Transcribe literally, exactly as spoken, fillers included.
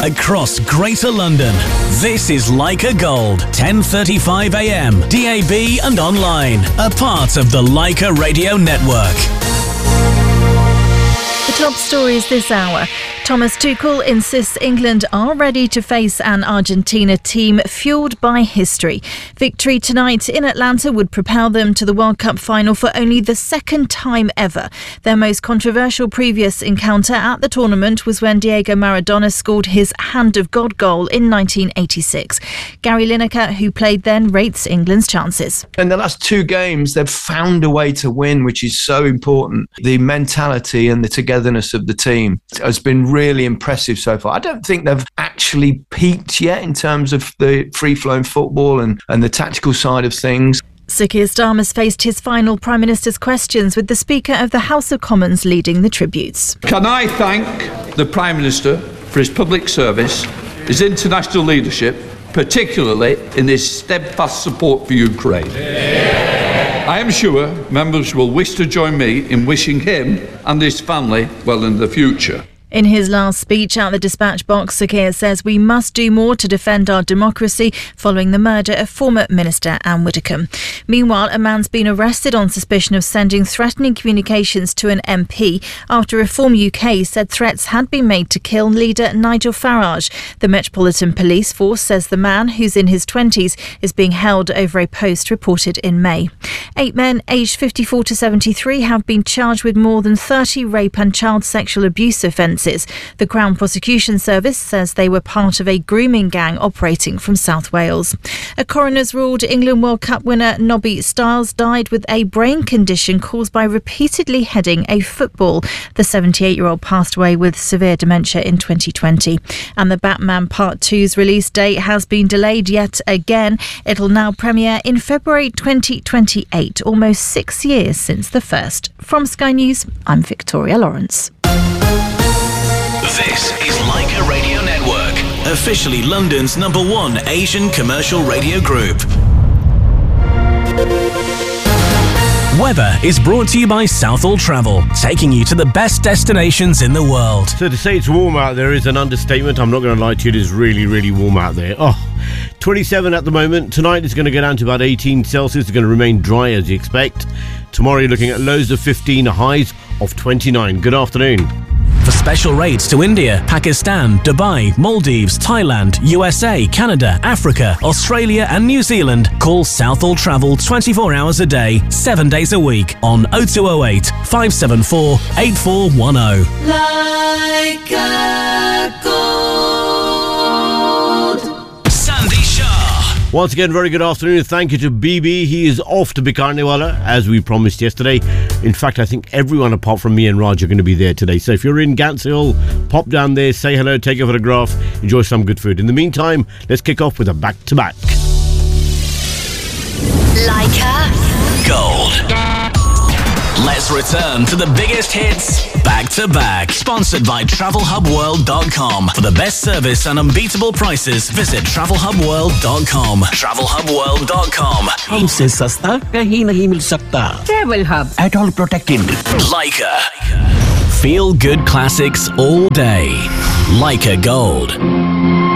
across Greater London. This is Leica Gold, ten thirty-five a m, D A B and online. A part of the Leica Radio Network. The top stories this hour. Thomas Tuchel insists England are ready to face an Argentina team fuelled by history. Victory tonight in Atlanta would propel them to the World Cup final for only the second time ever. Their most controversial previous encounter at the tournament was when Diego Maradona scored his Hand of God goal in nineteen eighty-six. Gary Lineker, who played then, rates England's chances. In the last two games, they've found a way to win, which is so important. The mentality and the togetherness of the team has been really really impressive so far. I don't think they've actually peaked yet in terms of the free-flowing football and, and the tactical side of things. Sir Keir Starmer's faced his final Prime Minister's questions with the Speaker of the House of Commons leading the tributes. Can I thank the Prime Minister for his public service, his international leadership, particularly in his steadfast support for Ukraine. Yeah. I am sure members will wish to join me in wishing him and his family well in the future. In his last speech at the dispatch box, Sir Keir says we must do more to defend our democracy following the murder of former Minister Anne Widdecombe. Meanwhile, a man's been arrested on suspicion of sending threatening communications to an M P after Reform U K said threats had been made to kill leader Nigel Farage. The Metropolitan Police Force says the man, who's in his twenties, is being held over a post reported in May. Eight men aged fifty-four to seventy-three have been charged with more than thirty rape and child sexual abuse offences. The Crown Prosecution Service says they were part of a grooming gang operating from South Wales. A coroner's ruled England World Cup winner Nobby Stiles died with a brain condition caused by repeatedly heading a football. The seventy-eight-year-old passed away with severe dementia in twenty twenty. And the Batman Part two's release date has been delayed yet again. It'll now premiere in February twenty twenty-eight, almost six years since the first. From Sky News, I'm Victoria Lawrence. This is Leica Radio Network, officially London's number one Asian commercial radio group. Weather is brought to you by Southall Travel, taking you to the best destinations in the world. So to say it's warm out there is an understatement. I'm not going to lie to you, it is really, really warm out there. Oh, twenty-seven at the moment. Tonight it's going to go down to about eighteen Celsius. It's going to remain dry as you expect. Tomorrow you're looking at lows of fifteen, highs of twenty-nine. Good afternoon. For special rates to India, Pakistan, Dubai, Maldives, Thailand, U S A, Canada, Africa, Australia and New Zealand, call Southall Travel twenty-four hours a day, seven days a week on oh two oh eight, five seven four, eight four one oh. Leica Gold. Sandy Shah. Once again, very good afternoon. Thank you to B B. He is off to Bikarnewala, as we promised yesterday. In fact, I think everyone apart from me and Raj are going to be there today. So if you're in Gants Hill, pop down there, say hello, take a photograph, enjoy some good food. In the meantime, let's kick off with a back-to-back. Leica Gold. Let's return to the biggest hits back to back. Sponsored by travel hub world dot com. For the best service and unbeatable prices, visit travel hub world dot com. travel hub world dot com. हमसे सस्ता कहीं नहीं मिल सकता. Travel Hub. At all protected. Leica. Feel good classics all day. Leica Gold.